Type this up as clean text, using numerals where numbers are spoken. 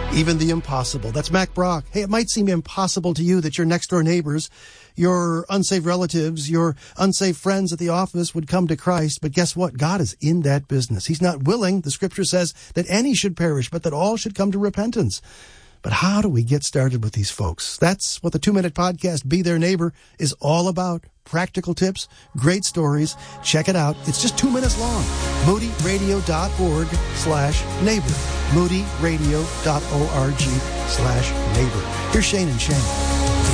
Even the impossible. That's Mac Brock. Hey, it might seem impossible to you that your next-door neighbors, your unsaved relatives, your unsaved friends at the office would come to Christ, but guess what? God is in that business. He's not willing, the scripture says, that any should perish, but that all should come to repentance. But how do we get started with these folks? That's what the 2-Minute Podcast, Be Their Neighbor, is all about. Practical tips, great stories. Check it out. It's just 2 minutes long. moodyradio.org/neighbor. moodyradio.org/neighbor. Here's Shane and Shane.